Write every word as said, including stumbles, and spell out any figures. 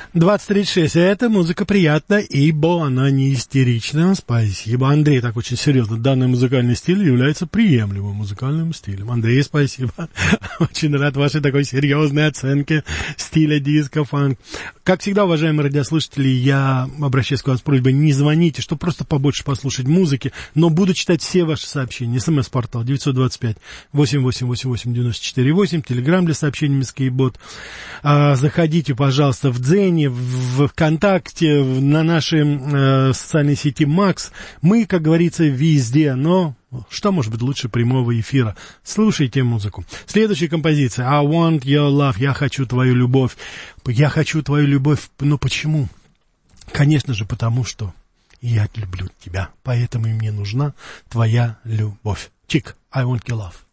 двадцать тридцать шесть. Это музыка приятная, ибо она не истерична. Спасибо. Андрей так очень серьезно. Данный музыкальный стиль является приемлемым музыкальным стилем. Андрей, спасибо. Очень рад вашей такой серьезной оценке стиля диско-фанк. Как всегда, уважаемые радиослушатели, я обращаюсь к вам с просьбой: не звоните, чтобы просто побольше послушать музыки, но буду читать все ваши сообщения. СМС-портал девять два пять восемь восемь восемь восемь девять четыре восемь, телеграм для сообщений Мискейбот. А, заходите, пожалуйста, в Дзене, в ВКонтакте, на нашей э, социальной сети Макс. Мы, как говорится, везде, но что может быть лучше прямого эфира? Слушайте музыку. Следующая композиция. I want your love. Я хочу твою любовь. Я хочу твою любовь. Но почему? Конечно же, потому что я люблю тебя. Поэтому мне нужна твоя любовь. Чик. I want your love.